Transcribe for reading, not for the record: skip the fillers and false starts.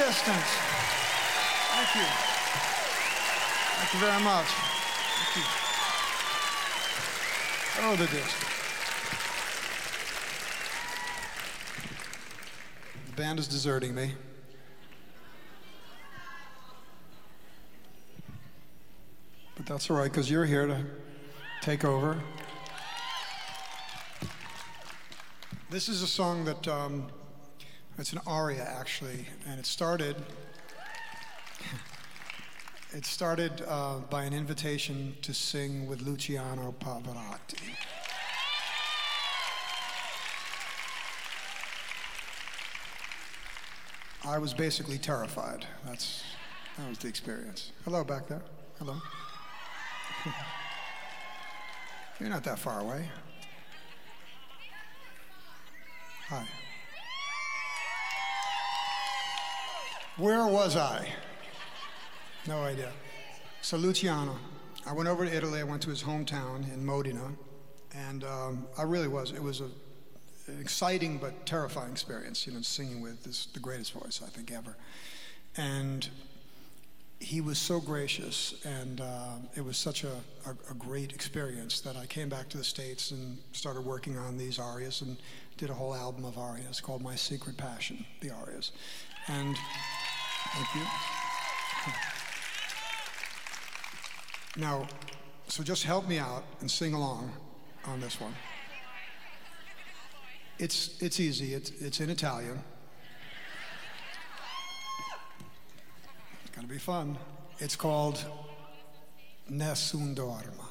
distance. Thank you. Thank you very much. Thank you. Oh, the distance. The band is deserting me. But that's all right, because you're here to take over. This is a song that, it's an aria, actually, and it started by an invitation to sing with Luciano Pavarotti. I was basically terrified. That was the experience. Hello back there. Hello. You're not that far away. Hi. Where was I? No idea. So Luciano, I went over to Italy. I went to his hometown in Modena, and it was an exciting but terrifying experience, singing with the greatest voice I think ever. And he was so gracious, and it was such a great experience that I came back to the States and started working on these arias and did a whole album of arias called My Secret Passion, the arias. And thank you. Now, so just help me out and sing along on this one. It's easy. It's in Italian. It's gonna be fun. It's called Nessun Dorma.